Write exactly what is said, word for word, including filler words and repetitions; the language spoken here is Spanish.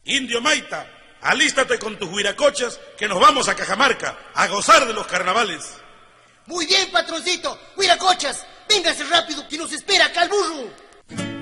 Indio Maita, alístate con tus huiracochas que nos vamos a Cajamarca a gozar de los carnavales. Muy bien, patroncito. Huiracochas, véngase rápido que nos espera acá el burro.